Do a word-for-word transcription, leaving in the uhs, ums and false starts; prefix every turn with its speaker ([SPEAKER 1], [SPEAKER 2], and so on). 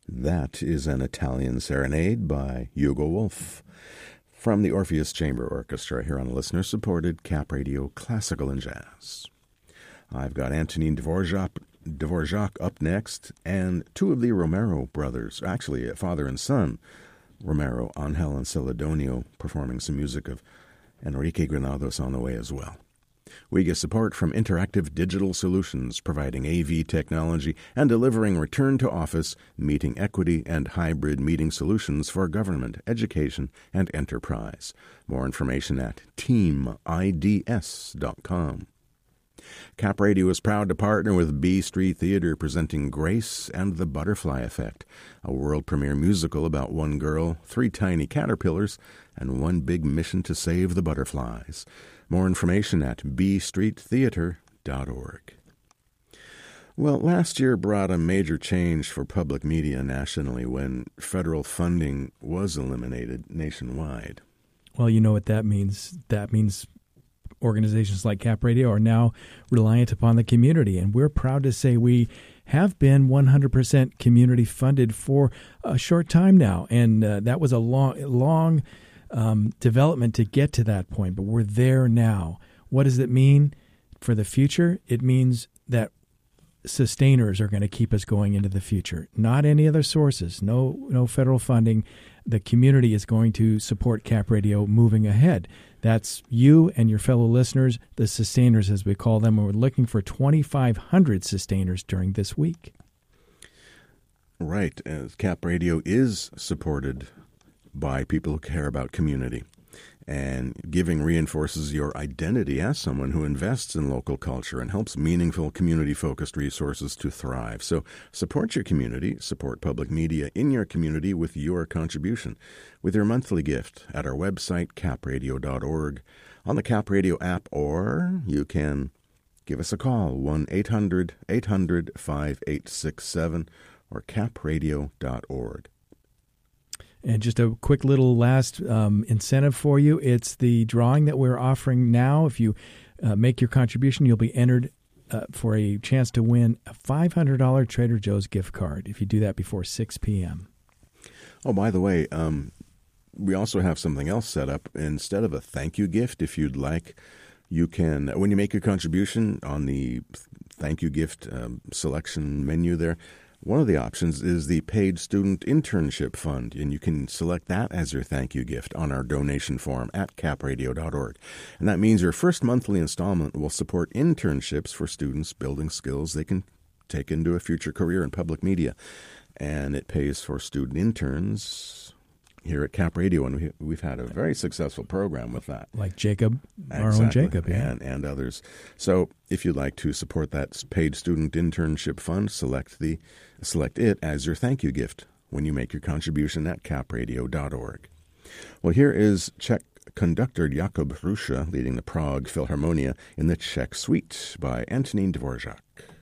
[SPEAKER 1] That is an Italian serenade by Hugo Wolf from the Orpheus Chamber Orchestra here on listener-supported Cap Radio Classical and Jazz. I've got Antonin Dvorak, Dvorak up next, and two of the Romero brothers, actually a father and son, Romero, Angel and Celedonio, performing some music of Enrique Granados on the way as well. We get support from Interactive Digital Solutions, providing A V technology and delivering return-to-office, meeting equity, and hybrid meeting solutions for government, education, and enterprise. More information at team I D S dot com. Cap Radio is proud to partner with B Street Theater, presenting Grace and the Butterfly Effect, a world premiere musical about one girl, three tiny caterpillars, and one big mission to save the butterflies. More information at b street theater dot org. Well, last year brought a major change for public media nationally when federal funding was eliminated nationwide.
[SPEAKER 2] Well, you know what that means. That means organizations like Cap Radio are now reliant upon the community, and we're proud to say we have been one hundred percent community funded for a short time now, and uh, that was a long, long um, development to get to that point, but we're there now. What does it mean for the future? It means that sustainers are going to keep us going into the future, not any other sources, no no federal funding. The community is going to support Cap Radio moving ahead. That's you and your fellow listeners, the sustainers as we call them, and we're looking for twenty-five hundred sustainers during this week.
[SPEAKER 1] Right. As Cap Radio is supported by people who care about community. And giving reinforces your identity as someone who invests in local culture and helps meaningful community-focused resources to thrive. So support your community, support public media in your community with your contribution, with your monthly gift at our website, cap radio dot org, on the Cap Radio app, or you can give us a call, one eight hundred eight hundred five eight six seven, or cap radio dot org.
[SPEAKER 2] And just a quick little last um, incentive for you. It's the drawing that we're offering now. If you uh, make your contribution, you'll be entered uh, for a chance to win a five hundred dollars Trader Joe's gift card if you do that before six p.m.
[SPEAKER 1] Oh, by the way, um, we also have something else set up. Instead of a thank you gift, if you'd like, you can, when you make your contribution on the thank you gift um, selection menu there, one of the options is the Paid Student Internship Fund, and you can select that as your thank you gift on our donation form at cap radio dot org. And that means your first monthly installment will support internships for students building skills they can take into a future career in public media. And it pays for student interns here at Cap Radio, and we, we've had a very successful program with that.
[SPEAKER 2] Like Jacob, our
[SPEAKER 1] exactly.
[SPEAKER 2] own Jacob. Yeah.
[SPEAKER 1] And, and others. So if you'd like to support that Paid Student Internship Fund, select the select it as your thank you gift when you make your contribution at cap radio dot org. Well, here is Czech conductor Jakub Hruša leading the Prague Philharmonia in the Czech Suite by Antonin Dvorak.